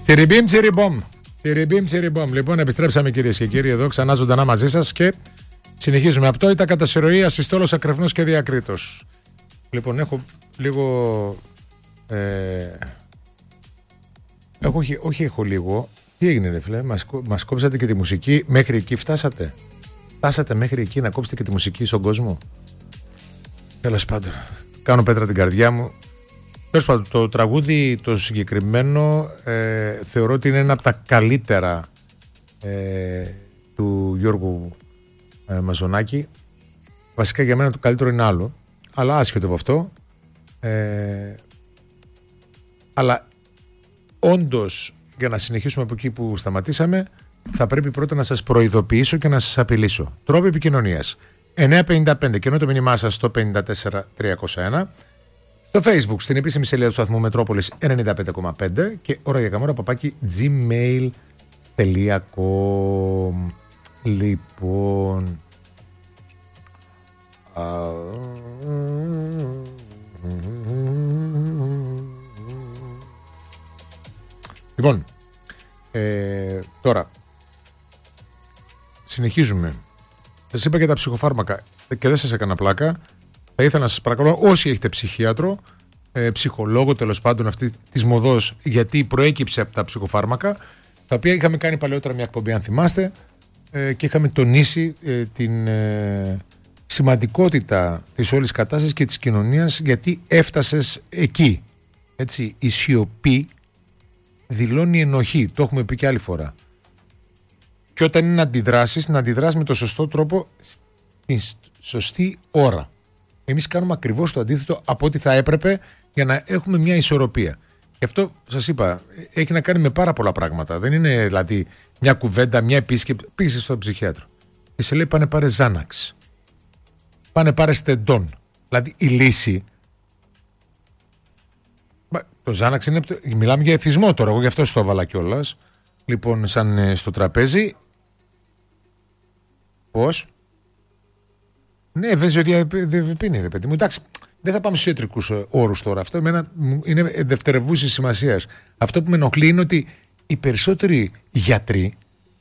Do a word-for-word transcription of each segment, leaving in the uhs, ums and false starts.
Τσιριμπίμ, τσιριμπόμ. Τσιριμπίμ, τσιριμπόμ. Λοιπόν, επιστρέψαμε κυρίες και κύριοι εδώ ξανά ζωντανά μαζί σας και συνεχίζουμε. Απτόητα κατά συρροή, ασυστόλος, ακρεφνός και διακρίτος. Λοιπόν, έχω λίγο. Ε, έχω, όχι, όχι, έχω λίγο. Τι έγινε, ρε φίλε, μας, μας κόψατε και τη μουσική. Μέχρι εκεί φτάσατε. Φτάσατε μέχρι εκεί να κόψετε και τη μουσική στον κόσμο. Τέλος πάντων, κάνω πέτρα την καρδιά μου. Τέλος πάντων, το τραγούδι το συγκεκριμένο ε, θεωρώ ότι είναι ένα από τα καλύτερα ε, του Γιώργου ε, Μαζονάκη. Βασικά για μένα το καλύτερο είναι άλλο, αλλά άσχετο από αυτό. Ε, αλλά όντως, για να συνεχίσουμε από εκεί που σταματήσαμε, θα πρέπει πρώτα να σας προειδοποιήσω και να σας απειλήσω. Τρόποι επικοινωνίας εννιά πενήντα πέντε και ενώ το μήνυμά σας στο πενήντα τέσσερα τριακόσια ένα, στο Facebook στην επίσημη σελίδα του σταθμού Μετρόπολης ενενήντα πέντε κόμμα πέντε και ώρα για καμόρα παπάκι gmail τελεία com. Λοιπόν, λοιπόν ε, τώρα συνεχίζουμε. Σας είπα για τα ψυχοφάρμακα και δεν σας έκανα πλάκα. Θα ήθελα να σας παρακαλώ, όσοι έχετε ψυχίατρο, ε, ψυχολόγο τέλος πάντων αυτή της μοδός, γιατί προέκυψε από τα ψυχοφάρμακα, τα οποία είχαμε κάνει παλαιότερα μια εκπομπή, αν θυμάστε, ε, και είχαμε τονίσει ε, την ε, σημαντικότητα της όλης κατάστασης και της κοινωνίας, γιατί έφτασες εκεί. Έτσι, η σιωπή δηλώνει ενοχή, το έχουμε πει και άλλη φορά. Και όταν είναι να αντιδράσεις, να αντιδράσεις με το σωστό τρόπο στην σωστή ώρα. Εμείς κάνουμε ακριβώς το αντίθετο από ό,τι θα έπρεπε για να έχουμε μια ισορροπία. Γι' αυτό σας είπα, έχει να κάνει με πάρα πολλά πράγματα. Δεν είναι δηλαδή μια κουβέντα, μια επίσκεψη. Πήγες στον ψυχίατρο και σε λέει πάνε πάρε Ζάναξ. Πάνε πάρε Στεντόν. Δηλαδή η λύση. Το Ζάναξ είναι. Μιλάμε για εθισμό τώρα. Εγώ γι' αυτό στο έβαλα κιόλας. Λοιπόν, σαν στο τραπέζι. Πώς? Ναι, βέζει ότι δεν πίνει, ρε παιδί μου. Εντάξει, δεν θα πάμε στους ιατρικούς όρους τώρα. Αυτό εμένα είναι δευτερευούσης σημασίας. Αυτό που με ενοχλεί είναι ότι οι περισσότεροι γιατροί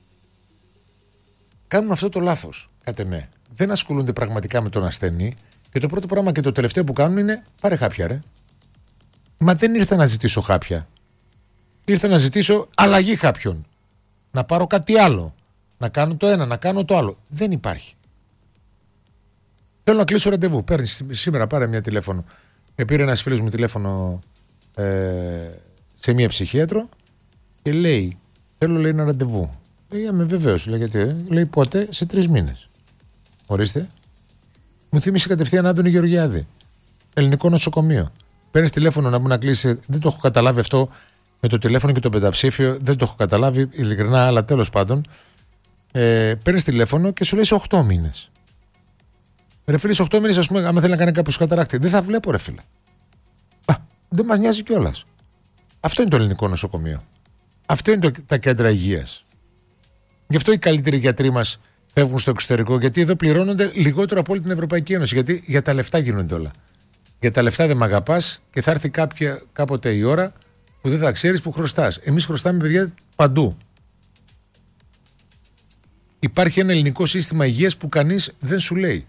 κάνουν αυτό το λάθος, κατ' εμέ. Δεν ασχολούνται πραγματικά με τον ασθενή και το πρώτο πράγμα και το τελευταίο που κάνουν είναι πάρε χάπια, ρε. Μα δεν ήρθα να ζητήσω χάπια. Ήρθα να ζητήσω αλλαγή χάπιων. Να πάρω κάτι άλλο. Να κάνω το ένα, να κάνω το άλλο. Δεν υπάρχει. Θέλω να κλείσω ραντεβού. Παίρνεις σήμερα, πάρε μια τηλέφωνο. Με πήρε ένας φίλος μου τηλέφωνο ε, σε μια ψυχίατρο και λέει, θέλω λέει ένα ραντεβού. Λέει, είμαι βεβαίως. Λέει, γιατί, ε? Λέει, πότε? Σε τρεις μήνες. Ορίστε. Μου θύμισε κατευθείαν Άδωνη Γεωργιάδη. Ελληνικό νοσοκομείο. Παίρνεις τηλέφωνο να μου να κλείσει. Δεν το έχω καταλάβει αυτό με το τηλέφωνο και το πενταψήφιο. Δεν το έχω καταλάβει ειλικρινά, αλλά τέλος πάντων. Ε, Παίρνεις τηλέφωνο και σου λέει σε οκτώ μήνες. Ρε φίλε, σε οκτώ μήνες, ας πούμε, άμα θέλει να κάνει κάποιο καταράκτη, δεν θα βλέπω, ρε φίλε. Α, δεν μας νοιάζει κιόλας. Αυτό είναι το ελληνικό νοσοκομείο. Αυτό είναι το, τα κέντρα υγείας. Γι' αυτό οι καλύτεροι γιατροί μας φεύγουν στο εξωτερικό, γιατί εδώ πληρώνονται λιγότερο από όλη την Ευρωπαϊκή Ένωση. Γιατί για τα λεφτά γίνονται όλα. Για τα λεφτά δεν μ' αγαπάς και θα έρθει κάποια, κάποτε η ώρα που δεν θα ξέρεις που χρωστάς. Εμείς χρωστάμε, παιδιά, παντού. Υπάρχει ένα ελληνικό σύστημα υγείας που κανείς δεν σου λέει.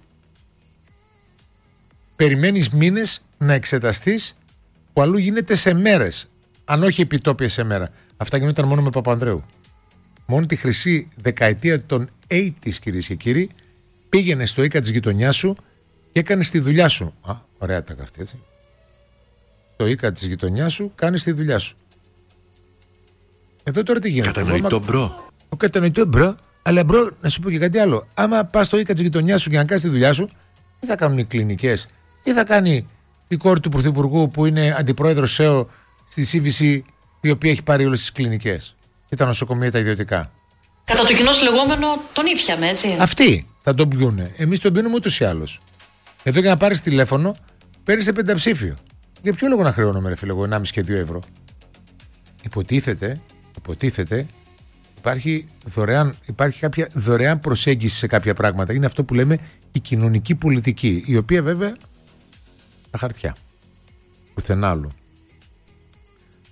Περιμένεις μήνες να εξεταστείς που αλλού γίνεται σε μέρες, αν όχι επιτόπια σε μέρα. Αυτά γινόταν μόνο με Παπανδρέου. Μόνο τη χρυσή δεκαετία των ογδόντα, κυρίες και κύριοι, πήγαινε στο οίκα της γειτονιάς σου και έκανες τη δουλειά σου. Α, ωραία τα καυτή, έτσι. Στο οίκα της γειτονιάς σου κάνεις τη δουλειά σου. Εδώ τώρα τι γίνεται? Κατανοητό μπρο. Το κατανοητό μπρο, αλλά μπρο, να σου πω και κάτι άλλο. Άμα πας στο οίκα της γειτονιάς σου για να κάνεις τη δουλειά σου, τι θα κάνουν οι κλινικές? Τι θα κάνει η κόρη του Πρωθυπουργού που είναι αντιπρόεδρος ΣΕΟ στη σι βι σι, η οποία έχει πάρει όλες τις κλινικές και τα νοσοκομεία τα ιδιωτικά? Κατά το κοινό λεγόμενο τον ήπιαμε, έτσι. Αυτοί θα τον πιούνε. Εμείς τον πίνουμε ούτως ή άλλως. Εδώ για να πάρεις τηλέφωνο, παίρνεις σε πενταψήφιο. Για ποιο λόγο να χρεώνομαι, ρε φίλε, εγώ ενάμιση και δύο ευρώ? Υποτίθεται, υποτίθεται υπάρχει, δωρεάν, υπάρχει κάποια δωρεάν προσέγγιση σε κάποια πράγματα. Είναι αυτό που λέμε η κοινωνική πολιτική, η οποία βέβαια στα χαρτιά. Πουθενά άλλο.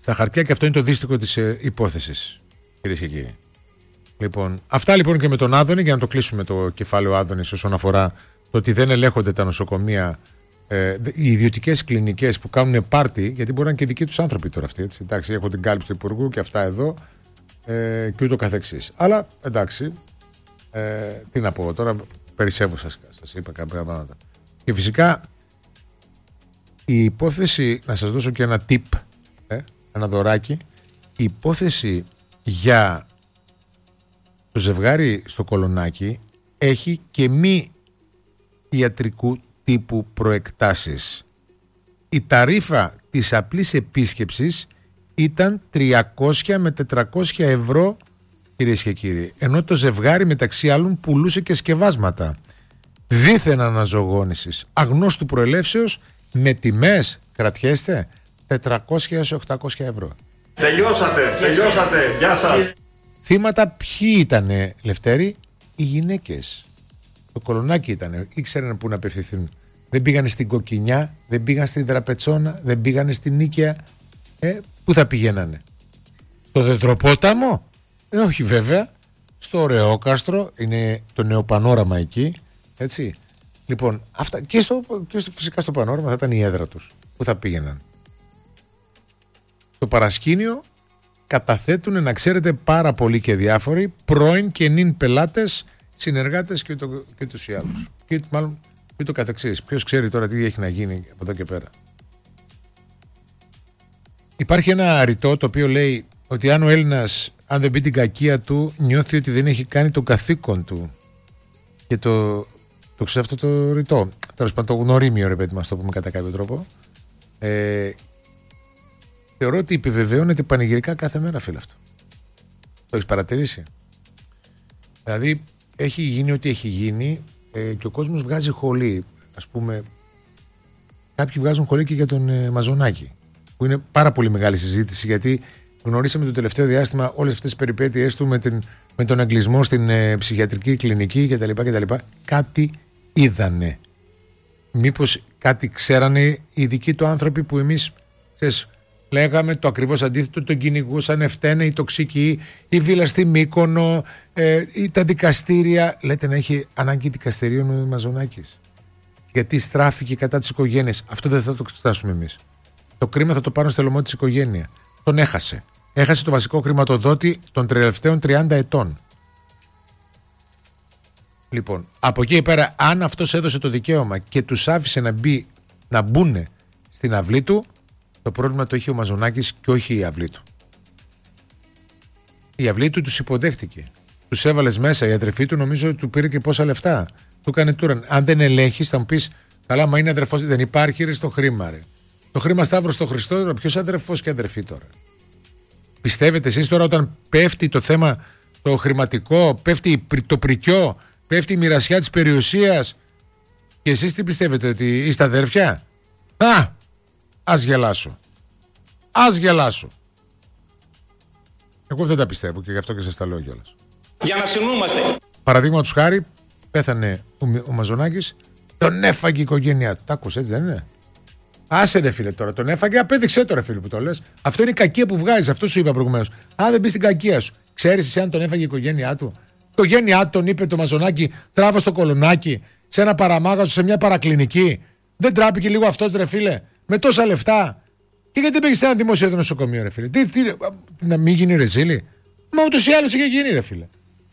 στα χαρτιά και αυτό είναι το δύστικο της ε, υπόθεσης, κυρίες και κύριοι. Λοιπόν, αυτά λοιπόν και με τον Άδωνη, για να το κλείσουμε το κεφάλαιο Άδωνης όσον αφορά το ότι δεν ελέγχονται τα νοσοκομεία, ε, οι ιδιωτικές κλινικές που κάνουν πάρτι, γιατί μπορεί να είναι και δικοί τους άνθρωποι τώρα αυτοί. Έτσι, εντάξει, έχω την κάλυψη του Υπουργού και αυτά εδώ ε, και ούτω καθεξής. Αλλά εντάξει, ε, τι να πω τώρα, περισσεύω σας, σας είπα κάποια πράγματα. Και φυσικά η υπόθεση, να σας δώσω και ένα tip, ε, ένα δωράκι, η υπόθεση για το ζευγάρι στο Κολονάκι έχει και μη ιατρικού τύπου προεκτάσεις. Η ταρίφα της απλής επίσκεψης ήταν τριακόσια με τετρακόσια ευρώ, κυρίες και κύριοι, ενώ το ζευγάρι μεταξύ άλλων πουλούσε και σκευάσματα δίθεν αναζωογόνησης αγνώστου προελεύσεως με τιμές, κρατιέστε, τετρακόσια έως οκτακόσια ευρώ. Τελειώσατε, τελειώσατε, γεια σας. Θύματα ποιοι ήτανε, Λευτέρη? Οι γυναίκες. Το Κολονάκι ήτανε, ήξεραν πού να απευθυνθούν. Δεν πήγανε στην Κοκκινιά, δεν πήγαν στην Τραπετσόνα, δεν πήγανε στην Νίκαια. Ε, πού θα πηγαίνανε? Στο Δεντροπόταμο? Ε, όχι βέβαια. Στο Ρεόκαστρο, είναι το νέο πανόραμα εκεί. Έτσι. Λοιπόν, αυτά, και, στο, και στο, φυσικά στο πανόραμα θα ήταν η έδρα τους. Πού θα πήγαιναν? Στο παρασκήνιο καταθέτουν, να ξέρετε, πάρα πολλοί και διάφοροι πρώην και νυν πελάτες, συνεργάτες και, το, και τους ή άλλους. Και μάλλον και το καθεξής. Ποιος ξέρει τώρα τι έχει να γίνει από εδώ και πέρα. Υπάρχει ένα ρητό το οποίο λέει ότι αν ο Έλληνας, αν δεν πει την κακία του, νιώθει ότι δεν έχει κάνει το καθήκον του. Και το, το ξέρω αυτό το ρητό. Τέλος πάντων, το γνωρίμιο, ρε παιδί μας, το πούμε κατά κάποιο τρόπο. Ε, θεωρώ ότι επιβεβαιώνεται πανηγυρικά κάθε μέρα, φίλε, αυτό. Το έχεις παρατηρήσει? Δηλαδή, έχει γίνει ό,τι έχει γίνει ε, και ο κόσμος βγάζει χολή. Ας πούμε, κάποιοι βγάζουν χολή και για τον ε, Μαζονάκη, που είναι πάρα πολύ μεγάλη συζήτηση, γιατί γνωρίσαμε το τελευταίο διάστημα όλες αυτές τις περιπέτειες του με, την, με τον εγκλισμό στην ε, ψυχιατρική κλινική κτλ, κτλ. Κάτι είδανε. Μήπως κάτι ξέρανε οι ειδικοί του άνθρωποι που εμείς, ξέρεις, λέγαμε το ακριβώς αντίθετο, τον κυνηγούσαν, φταίνε οι τοξικοί, η βίλα στη Μύκονο, ε, τα δικαστήρια. Λέτε να έχει ανάγκη δικαστηρίων ο Μαζονάκης? Γιατί στράφηκε κατά της οικογένειας. Αυτό δεν θα το εξετάσουμε εμείς. Το κρίμα θα το πάρουν στο λαιμό της οικογένεια. Τον έχασε. Έχασε το βασικό χρηματοδότη των τελευταίων τριάντα ετών. Λοιπόν, από εκεί πέρα, αν αυτός έδωσε το δικαίωμα και τους άφησε να, μπει, να μπουν στην αυλή του, το πρόβλημα το είχε ο Μαζονάκης και όχι η αυλή του. Η αυλή του τους υποδέχτηκε. Τους έβαλες μέσα, η αδερφή του νομίζω ότι του πήρε και πόσα λεφτά. Του έκανε τούραν. Αν δεν ελέγχεις, θα μου πεις, καλά, μα είναι αδερφός. Δεν υπάρχει, ρε, στο χρήμα, ρε. Το χρήμα Σταύρο στο Χριστό, ποιος αδερφός και αδερφή τώρα? Πιστεύετε εσείς τώρα, όταν πέφτει το θέμα το χρηματικό, πέφτει το πρικιό, πέφτει η μοιρασιά της περιουσίας, και εσείς τι πιστεύετε, ότι είστε αδέρφια? Α, ας γελάσω. Ας γελάσω. Εγώ δεν τα πιστεύω και γι' αυτό και σας τα λέω κιόλας. Για να συνούμαστε. Παραδείγματος χάρη, πέθανε ο, ο Μαζονάκης, τον έφαγε η οικογένειά του. Τ' άκουσες, έτσι δεν είναι? Άσε, ρε φίλε, τώρα τον έφαγε, απέδειξε το, ρε φίλε, που το λες. Αυτό είναι η κακία που βγάζεις, αυτό σου είπα προηγουμένως. Αν δεν μπεις στην κακία σου, ξέρεις εσύ αν τον έφαγε η οικογένειά του? Η οικογένειά του τον είπε το Μαζονάκη, τράβα στο Κολονάκι, σε ένα παραμάγαζο, σε μια παρακλινική. Δεν τράπηκε λίγο αυτός, ρε φίλε, με τόσα λεφτά? Και γιατί πήγε σε ένα δημόσιο νοσοκομείο, ρε φίλε? Τι, τι, να μην γίνει ρεζίλη? Μα ούτως ή άλλως είχε γίνει, ρε φίλε.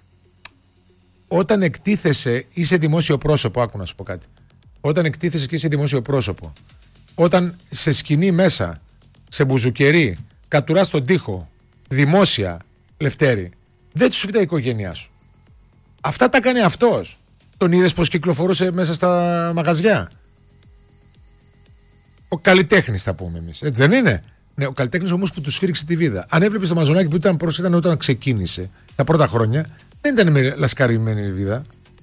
Όταν εκτίθεσαι, είσαι δημόσιο πρόσωπο, άκου να σου πω κάτι. Όταν εκτίθεσαι και είσαι δημόσιο πρόσωπο, όταν σε σκηνή μέσα, σε μπουζουκερί, κατουράς τον τοίχο, δημόσια, Λευτέρη, δεν σου φταίει η οικογένειά σου. Αυτά τα κάνει αυτός. Τον είδες πως κυκλοφορούσε μέσα στα μαγαζιά? Ο καλλιτέχνης, θα πούμε εμείς. Έτσι δεν είναι? Ναι, ο καλλιτέχνης όμως που του σφύριξε τη βίδα. Αν έβλεπες το Μαζονάκι που ήταν προς ήταν όταν ξεκίνησε τα πρώτα χρόνια, δεν ήταν με λασκαρημένη η βίδα.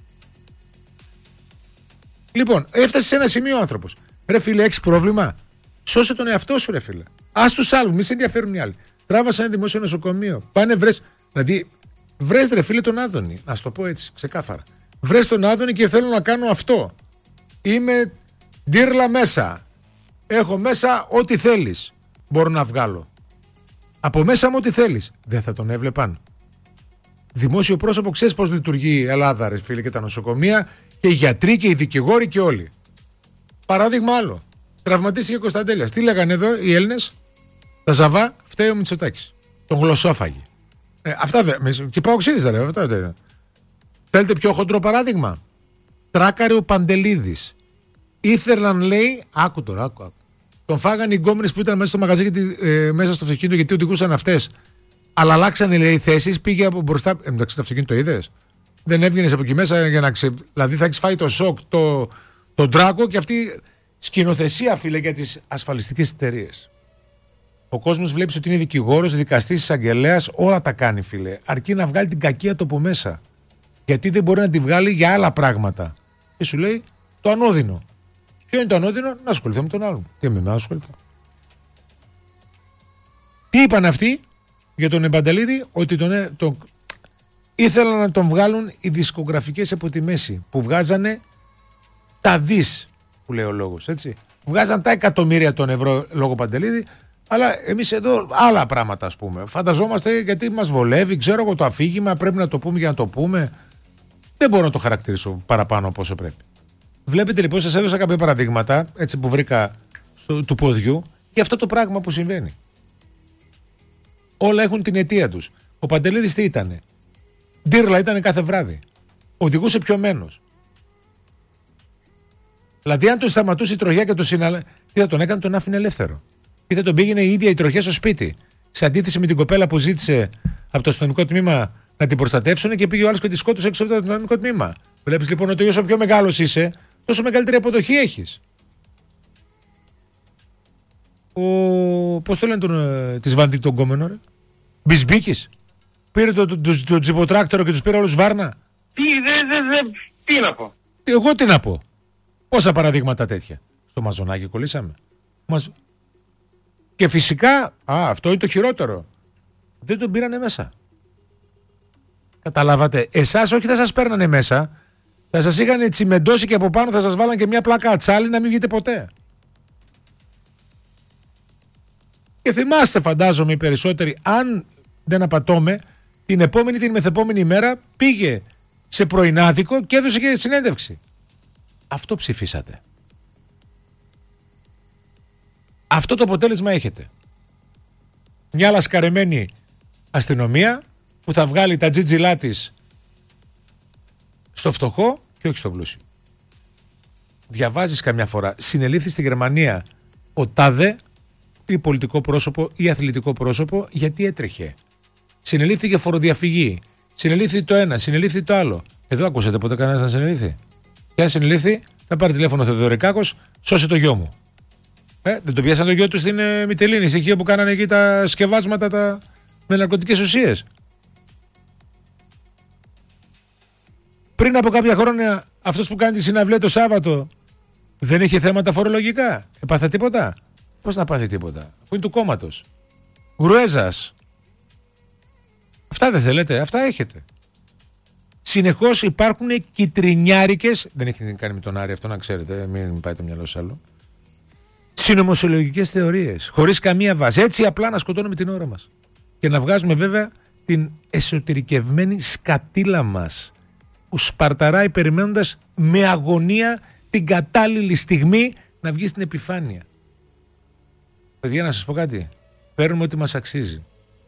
Λοιπόν, έφτασε σε ένα σημείο ο άνθρωπος. Ρε φίλε, έχεις πρόβλημα? Σώσε τον εαυτό σου, ρε φίλε. Ας τους άλλους, μη σε ενδιαφέρουν οι άλλοι. Τράβασε ένα δημόσιο νοσοκομείο. Πάνε βρες. Δηλαδή, βρες, ρε φίλε, τον Άδωνη. Να σου το πω έτσι, ξεκάθαρα. Βρες τον Άδωνη και θέλω να κάνω αυτό. Είμαι ντύρλα μέσα. Έχω μέσα ό,τι θέλεις. Μπορώ να βγάλω. Από μέσα μου ό,τι θέλεις. Δεν θα τον έβλεπαν. Δημόσιο πρόσωπο, ξέρεις πώς λειτουργεί η Ελλάδα, ρε φίλε, και τα νοσοκομεία και οι γιατροί και οι δικηγόροι και όλοι. Παράδειγμα άλλο. Τραυματίστηκε ο Κωνσταντέλιας. Τι λέγανε εδώ οι Έλληνες? Τα ζαβά, φταίει ο Μητσοτάκης. Τον γλωσσόφαγε. Ε, αυτά δεν. Και πάω ξύδι, τα λέω. Αυτά δεν. Θέλετε πιο χοντρό παράδειγμα? Τράκαρε ο Παντελίδης. Ήθελαν, λέει, άκου τώρα, άκου, άκου. Τον φάγανε οι γκόμενες που ήταν μέσα στο μαγαζί, γιατί, ε, μέσα στο αυτοκίνητο, γιατί οδηγούσαν αυτές. Αλλά αλλάξανε, λέει, θέσεις, πήγε από μπροστά. Ε, εντάξει, το αυτοκίνητο το είδες? Δεν έβγαινες από εκεί μέσα για να ξε. Δηλαδή θα έχεις φάει το σοκ, το, το τράκο και αυτή σκηνοθεσία, φίλε, για τις ασφαλιστικές εταιρείες. Ο κόσμος βλέπει ότι είναι δικηγόρος, δικαστής, εισαγγελέας, όλα τα κάνει, φίλε. Αρκεί να βγάλει την κακία του από μέσα. Γιατί δεν μπορεί να τη βγάλει για άλλα πράγματα. Και σου λέει το ανώδυνο. Ποιο είναι το ανώδυνο? Να ασχοληθώ με τον άλλον. Τι με να ασχοληθώ. Τι είπαν αυτοί για τον Παντελίδη? Ότι τον, τον, ήθελαν να τον βγάλουν οι δισκογραφικές από τη μέση. Που βγάζανε τα δις, που λέει ο λόγος, έτσι. Βγάζαν τα εκατομμύρια των ευρώ λόγω Παντελίδη. Αλλά εμείς εδώ άλλα πράγματα, ας πούμε. Φανταζόμαστε γιατί μας βολεύει, ξέρω εγώ το αφήγημα, πρέπει να το πούμε για να το πούμε. Δεν μπορώ να το χαρακτηρίσω παραπάνω από όσο πρέπει. Βλέπετε λοιπόν, σας έδωσα κάποια παραδείγματα, έτσι που βρήκα στο, του ποδιού, για αυτό το πράγμα που συμβαίνει. Όλα έχουν την αιτία τους. Ο Παντελίδης τι ήτανε? Ντύρλα ήτανε κάθε βράδυ. Οδηγούσε πιωμένος. Δηλαδή, αν τον σταματούσε η τροχιά και τον συναλλα... τι θα τον έκανε? Τον άφηνε ελεύθερο. Ή θα τον πήγαινε η ίδια η τροχιά στο σπίτι. Σε αντίθεση με την κοπέλα που ζήτησε από το αστυνομικό τμήμα να την προστατεύσουν και πήγε ο άλλος και τη σκότωσε έξω από το αστυνομικό τμήμα. Βλέπεις λοιπόν ότι όσο πιο μεγάλος είσαι, τόσο μεγαλύτερη αποδοχή έχεις. Ο. Πώς το λένε τον, της Βανδί τον κόμενο, ρε? Μπισμπίκης. Πήρε το, το, το, το τζιποτράκτορο και τους πήρε όλους βάρνα. Τι, δε, δε, δε, τι να πω. Τι, εγώ τι να πω. Πόσα παραδείγματα τέτοια. Στο μαζονάκι κολλήσαμε. Μαζ... Και φυσικά, α, αυτό είναι το χειρότερο. Δεν τον πήρανε μέσα. Καταλάβατε. Εσάς όχι θα σας παίρνανε μέσα. Θα σας είχαν τσιμεντώσει και από πάνω θα σας βάλαν και μια πλάκα ατσάλι να μην βγείτε ποτέ. Και θυμάστε, φαντάζομαι οι περισσότεροι, αν δεν απατώμε, την επόμενη την μεθεπόμενη μέρα πήγε σε πρωινάδικο και έδωσε και συνέντευξη. Αυτό ψηφίσατε. Αυτό το αποτέλεσμα έχετε. Μια λασκαρεμένη αστυνομία που θα βγάλει τα τζιτζιλά της στο φτωχό και όχι στο πλούσιο. Διαβάζεις καμιά φορά, συνελήφθη στη Γερμανία ο τάδε ή πολιτικό πρόσωπο ή αθλητικό πρόσωπο γιατί έτρεχε. Συνελήφθη για φοροδιαφυγή. Συνελήφθη το ένα, συνελήφθη το άλλο. Εδώ ακούσατε ποτέ κανένας να συνελήφθη? Και αν συνελήφθη, θα πάρει τηλέφωνο ο Θεοδωρικάκος, σώσε το γιο μου. Ε, δεν το πιάσαν το γιο του στην ε, Μυτιλήνη, εκεί που κάνανε εκεί τα σκευάσματα τα... με ναρκωτικές ουσίες. Πριν από κάποια χρόνια, αυτός που κάνει τη συναυλία το Σάββατο δεν είχε θέματα φορολογικά. Έπαθε τίποτα? Πώς να πάθει τίποτα, αφού είναι του κόμματος. Γρουέζας. Αυτά δεν θέλετε, αυτά έχετε. Συνεχώς υπάρχουν κιτρινιάρικες, δεν έχει κάνει με τον Άρη αυτό να ξέρετε, μην πάει το μυαλό σας άλλο, συνωμοσιολογικές θεωρίες, χωρίς καμία βάση. Έτσι απλά να σκοτώνουμε την ώρα μας. Και να βγάζουμε βέβαια την εσωτερικευμένη σκατήλα μας, που σπαρταράει περιμένοντας με αγωνία την κατάλληλη στιγμή να βγει στην επιφάνεια. Παιδιά, να σας πω κάτι. Παίρνουμε ό,τι μας αξίζει.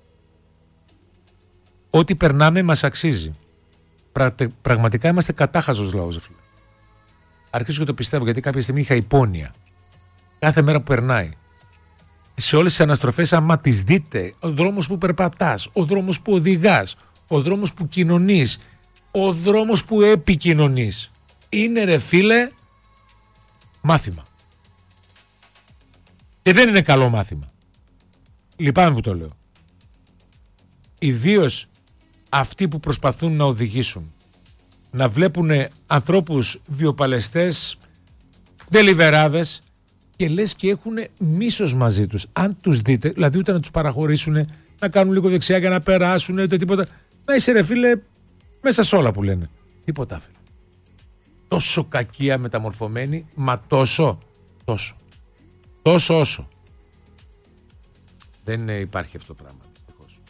Ό,τι περνάμε μας αξίζει. Πραγ- πραγματικά είμαστε κατάχαζος λαός. Αρχίζω και το πιστεύω, γιατί κάποια στιγμή είχα υπόνοια. Κάθε μέρα που περνάει. Σε όλες τις αναστροφές, άμα τις δείτε, ο δρόμος που περπατάς, ο δρόμος που οδηγάς, ο δρόμος που κοινωνείς, ο δρόμος που επικοινωνείς, είναι, ρε φίλε, μάθημα. Και δεν είναι καλό μάθημα. Λυπάμαι που το λέω. Ιδίως αυτοί που προσπαθούν να οδηγήσουν, να βλέπουν ανθρώπους βιοπαλαιστές, δελιβεράδες, και λες και έχουν μίσος μαζί τους. Αν τους δείτε, δηλαδή ούτε να τους παραχωρήσουν, να κάνουν λίγο δεξιά για να περάσουν, ούτε τίποτα. Να είσαι, ρε φίλε, μέσα σε όλα που λένε. Τίποτα, φίλε. Τόσο κακία μεταμορφωμένη, μα τόσο, τόσο. Τόσο όσο. Δεν ε, υπάρχει αυτό το πράγμα. Δυστυχώς.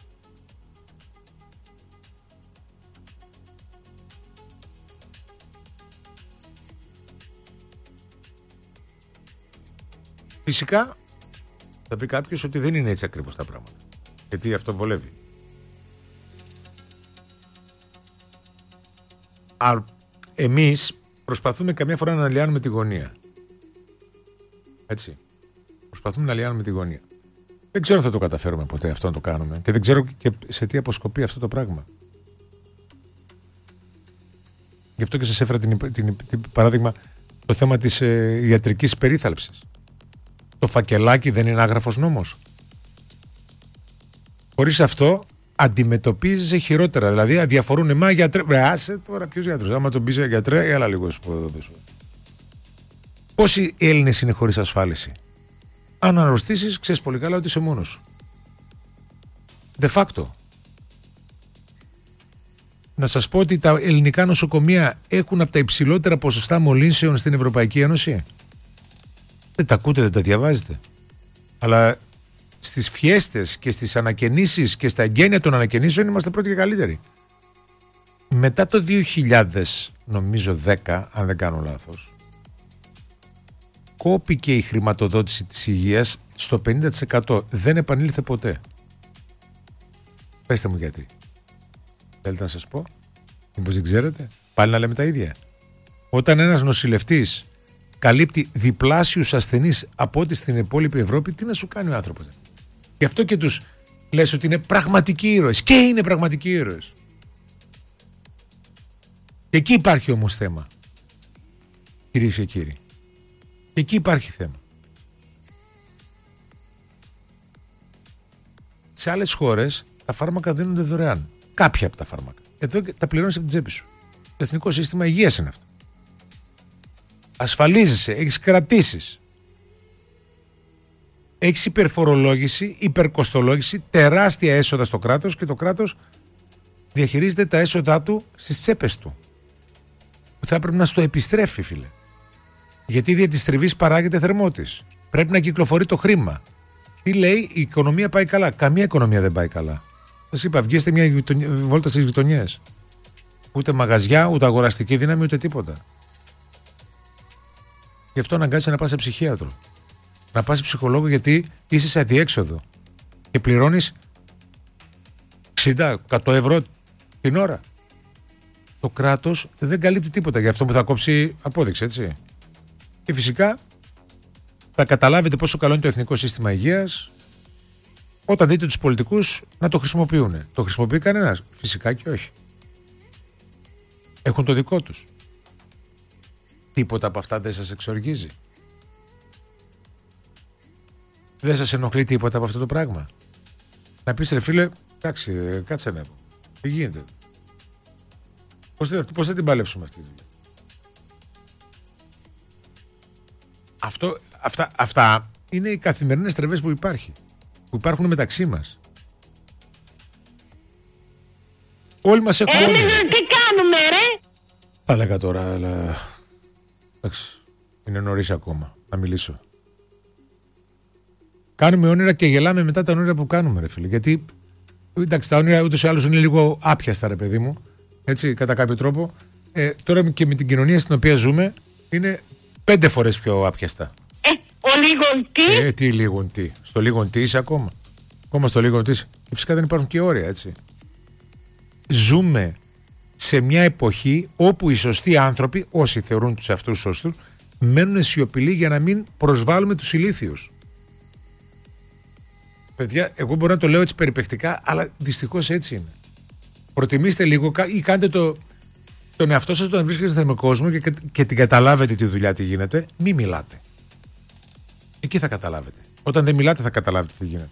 Φυσικά θα πει κάποιος ότι δεν είναι έτσι ακριβώς τα πράγματα. Γιατί αυτό βολεύει. Α, εμείς προσπαθούμε καμιά φορά να λιάνουμε τη γωνία. Έτσι. Προσπαθούμε να λιάνουμε τη γωνία. Δεν ξέρω αν θα το καταφέρουμε ποτέ αυτό να το κάνουμε. Και δεν ξέρω και σε τι αποσκοπεί αυτό το πράγμα. Γι' αυτό και σας έφερα την, την, την, παράδειγμα το θέμα της ε, ιατρικής περίθαλψης. Το φακελάκι δεν είναι άγραφος νόμος. Χωρίς αυτό αντιμετωπίζεσαι χειρότερα. Δηλαδή αδιαφορούν, μα γιατρέ. Βρε, άσε τώρα ποιος γιατρός. Άμα τον πεις γιατρέ, έλα λίγο σου πω εδώ πίσω. Πόσοι Έλληνες είναι χωρίς ασφάλιση? Αν αρρωστήσεις, ξέρεις πολύ καλά ότι είσαι μόνος σου. De facto. Να σας πω ότι τα ελληνικά νοσοκομεία έχουν από τα υψηλότερα ποσοστά μολύνσεων στην Ευρωπαϊκή Ένωση. Δεν τα ακούτε, δεν τα διαβάζετε. Αλλά στις φιέστες και στις ανακαινήσεις και στα εγγένεια των ανακαινήσεων είμαστε πρώτοι και καλύτεροι. Μετά το δύο χιλιάδες, νομίζω δέκα, αν δεν κάνω λάθος, κόπηκε η χρηματοδότηση της υγείας στο πενήντα τοις εκατό. Δεν επανήλθε ποτέ. Πέστε μου γιατί. Θέλετε να σας πω? Μήπως δεν ξέρετε? Πάλι να λέμε τα ίδια. Όταν ένας νοσηλευτής καλύπτει διπλάσιους ασθενείς από ό,τι στην υπόλοιπη Ευρώπη, τι να σου κάνει ο άνθρωπος? Γι' αυτό και τους λες ότι είναι πραγματικοί ήρωες. Και είναι πραγματικοί ήρωες. Και εκεί υπάρχει όμως θέμα, κυρίες και κύριοι. Και εκεί υπάρχει θέμα. Σε άλλες χώρες τα φάρμακα δίνονται δωρεάν. Κάποια από τα φάρμακα. Εδώ τα πληρώνεις από την τσέπη σου. Το Εθνικό Σύστημα Υγείας είναι αυτό. Ασφαλίζεσαι, έχεις κρατήσεις. Έχεις υπερφορολόγηση, υπερκοστολόγηση, τεράστια έσοδα στο κράτος και το κράτος διαχειρίζεται τα έσοδά του στις τσέπες του. Που θα πρέπει να στο επιστρέφει, φίλε. Γιατί δια της τριβής παράγεται θερμότης. Πρέπει να κυκλοφορεί το χρήμα. Τι λέει? Η οικονομία πάει καλά. Καμία οικονομία δεν πάει καλά. Σας είπα, βγήστε μια γειτονιά, βόλτα στις γειτονιές. Ούτε μαγαζιά, ούτε αγοραστική δύναμη, ούτε τίποτα. Γι' αυτό αναγκάζεσαι να πας σε ψυχίατρο. Να πας σε ψυχολόγο, γιατί είσαι σε αδιέξοδο. Και πληρώνεις εξήντα εκατό ευρώ την ώρα. Το κράτος δεν καλύπτει τίποτα για αυτό που θα κόψει απόδειξη, έτσι. Και φυσικά θα καταλάβετε πόσο καλό είναι το Εθνικό Σύστημα Υγείας όταν δείτε τους πολιτικούς να το χρησιμοποιούν. Το χρησιμοποιεί κανένας? Φυσικά και όχι. Έχουν το δικό τους. Τίποτα από αυτά δεν σας εξοργίζει? Δεν σας ενοχλεί τίποτα από αυτό το πράγμα? Να πεις, ρε φίλε, εντάξει, κάτσε να πω. Τι γίνεται? Πώς θα, πώς θα την παλέψουμε αυτή τη δουλειά? Αυτό, αυτά, αυτά είναι οι καθημερινές τρεβές που υπάρχει. Που υπάρχουν μεταξύ μας. Όλοι μας έχουμε όνειρα. Εμείς τι κάνουμε, ρε? Θα λέγα τώρα, αλλά εντάξει, είναι νωρίς ακόμα να μιλήσω. Κάνουμε όνειρα και γελάμε μετά τα όνειρα που κάνουμε, ρε φίλε. Γιατί εντάξει, τα όνειρα ούτως ή άλλως είναι λίγο άπιαστα, ρε παιδί μου. Έτσι, κατά κάποιο τρόπο. Ε, τώρα και με την κοινωνία στην οποία ζούμε είναι πέντε φορές πιο άπιαστα. Ε, ο λίγον τι? Ε, τι λίγον τι. Στο λίγον τι είσαι ακόμα. Ακόμα στο λίγον τι είσαι. Και φυσικά δεν υπάρχουν και όρια, έτσι. Ζούμε σε μια εποχή όπου οι σωστοί άνθρωποι, όσοι θεωρούν τους εαυτούς σωστούς, μένουν σιωπηλοί για να μην προσβάλλουμε τους ηλίθιους. Παιδιά, εγώ μπορώ να το λέω έτσι περιπαικτικά, αλλά δυστυχώς έτσι είναι. Προτιμήστε λίγο ή κάντε το, τον εαυτό σας όταν βρίσκεστε στον κόσμο και, και την καταλάβετε τη δουλειά τι γίνεται, μη μιλάτε. Εκεί θα καταλάβετε. Όταν δεν μιλάτε θα καταλάβετε τι γίνεται.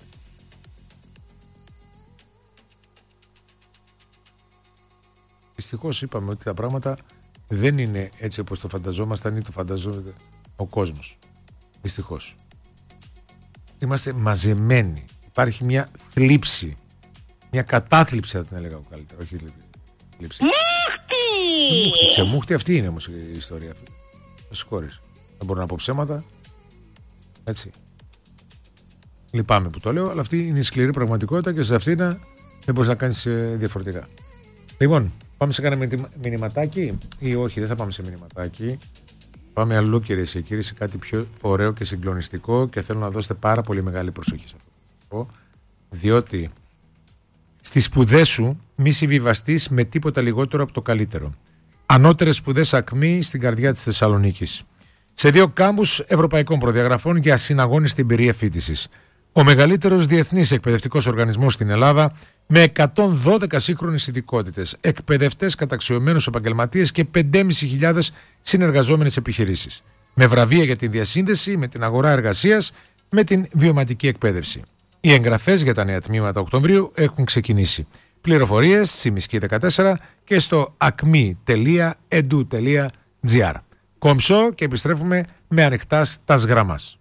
Δυστυχώς είπαμε ότι τα πράγματα δεν είναι έτσι όπως το φανταζόμασταν ή το φανταζόμαστε ο κόσμος. Δυστυχώς. Είμαστε μαζεμένοι. Υπάρχει μια θλίψη. Μια κατάθλιψη θα την έλεγα καλύτερα. Όχι θλίψη. Μούχτη! Μούχτη. Σε μούχτη αυτή είναι όμως η ιστορία αυτή. Με συγχωρείς. Δεν μπορώ να πω ψέματα. Έτσι. Λυπάμαι που το λέω, αλλά αυτή είναι η σκληρή πραγματικότητα και σε αυτήν δεν μπορείς να κάνεις διαφορετικά. Λοιπόν, πάμε σε κάνα μηνυματάκι ή όχι, δεν θα πάμε σε μηνυματάκι. Πάμε αλλού, κυρίες και κύριοι, σε κάτι πιο ωραίο και συγκλονιστικό και θέλω να δώσετε πάρα πολύ μεγάλη προσοχή σε αυτό. Διότι στις σπουδές σου μη συμβιβαστείς με τίποτα λιγότερο από το καλύτερο. Ανώτερες σπουδές ΑΚΜΗ στην καρδιά της Θεσσαλονίκης. Σε δύο κάμπους ευρωπαϊκών προδιαγραφών για ασυναγώνιστη εμπειρία φοιτησης. Ο μεγαλύτερος διεθνής εκπαιδευτικός οργανισμός στην Ελλάδα με εκατόν δώδεκα σύγχρονες ειδικότητες, εκπαιδευτές καταξιωμένους επαγγελματίες και πέντε χιλιάδες πεντακόσιες συνεργαζόμενες επιχειρήσεις. Με βραβεία για τη διασύνδεση με την αγορά εργασίας με την βιωματική εκπαίδευση. Οι εγγραφές για τα νέα τμήματα Οκτωβρίου έχουν ξεκινήσει. Πληροφορίες στη Μισκή δεκατέσσερα και στο ακμή τελεία έντου τελεία τζι άρ. Κομψό και επιστρέφουμε με ανοιχτά στας γραμμάς.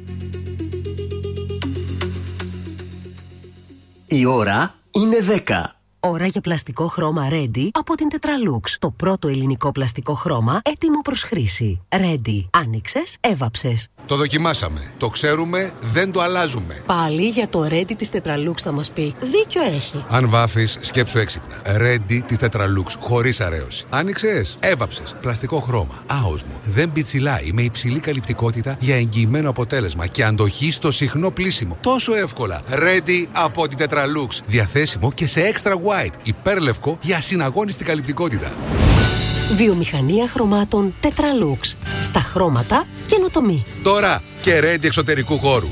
Η ώρα είναι δέκα. Ώρα για πλαστικό χρώμα Ready από την Tetralux. Το πρώτο ελληνικό πλαστικό χρώμα έτοιμο προς χρήση. Ready. Άνοιξες, έβαψες. Το δοκιμάσαμε. Το ξέρουμε, δεν το αλλάζουμε. Πάλι για το Ready της Tetralux θα μας πει. Δίκιο έχει. Αν βάφεις, σκέψου έξυπνα. Ready της Tetralux, χωρίς αρέωση. Άνοιξες, έβαψες. Πλαστικό χρώμα. Άοσμο. Δεν πιτσιλάει, με υψηλή καλυπτικότητα για εγγυημένο αποτέλεσμα και αντοχή στο συχνό πλύσιμο. Τόσο εύκολα. Ready από την Tetralux. Διαθέσιμο και σε extra white. Υπέρλευκο για ασυναγώνιστη καλυπτικότητα. Βιομηχανία χρωμάτων Tetralux. Στα χρώματα καινοτομή. Τώρα και Ready εξωτερικού χώρου.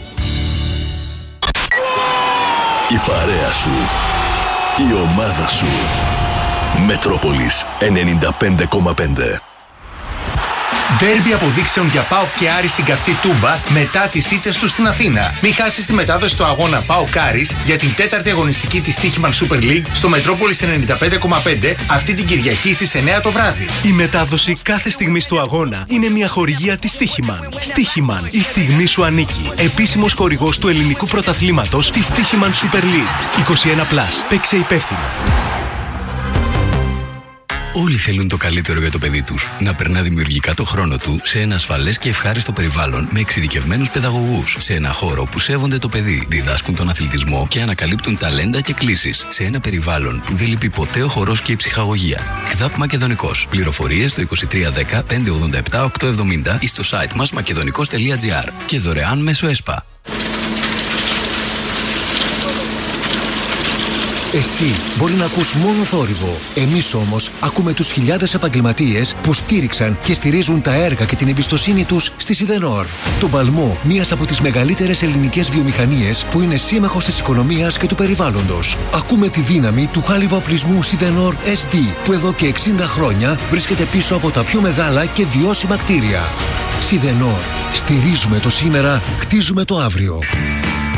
Η παρέα σου. Η ομάδα σου. Μετρόπολης ενενήντα πέντε κόμμα πέντε. Ντέρμπι αποδείξεων για ΠΑΟΚ και Άρη στην καυτή Τούμπα μετά τις ήττες του στην Αθήνα. Μην χάσεις τη μετάδοση του αγώνα ΠΑΟΚ Άρης για την τέταρτη αγωνιστική της Στίχημαν Super League στο Μετρόπολης ενενήντα πέντε κόμμα πέντε αυτή την Κυριακή στις εννιά το βράδυ. Η μετάδοση κάθε στιγμής του αγώνα είναι μια χορηγία της Στίχημαν. Στίχημαν, η στιγμή σου ανήκει. Επίσημος χορηγός του ελληνικού πρωταθλήματος της Στίχημαν Super League. είκοσι ένα συν. Παίξε υπεύθυνα. Όλοι θέλουν το καλύτερο για το παιδί τους. Να περνά δημιουργικά το χρόνο του σε ένα ασφαλές και ευχάριστο περιβάλλον με εξειδικευμένους παιδαγωγούς. Σε ένα χώρο που σέβονται το παιδί, διδάσκουν τον αθλητισμό και ανακαλύπτουν ταλέντα και κλήσεις. Σε ένα περιβάλλον που δεν λείπει ποτέ ο χορός και η ψυχαγωγία. ΚΔΑΠ Μακεδονικός. Πληροφορίες στο είκοσι τρία δέκα πεντακόσια ογδόντα επτά οκτακόσια εβδομήντα ή στο site μας μακεδονικός τελεία τζι άρ και δωρεάν μέσω ΕΣΠΑ. Εσύ μπορεί να ακούς μόνο θόρυβο. Εμείς όμως ακούμε τους χιλιάδες επαγγελματίες που στήριξαν και στηρίζουν τα έργα και την εμπιστοσύνη τους στη Σιδενόρ. Το παλμό, μίας από τις μεγαλύτερες ελληνικές βιομηχανίες που είναι σύμμαχος της οικονομίας και του περιβάλλοντος. Ακούμε τη δύναμη του χάλιβου οπλισμού Σιδενόρ ες ντι που εδώ και εξήντα χρόνια βρίσκεται πίσω από τα πιο μεγάλα και βιώσιμα κτίρια. Σιδενόρ. Στηρίζουμε το σήμερα, χτίζουμε το αύριο.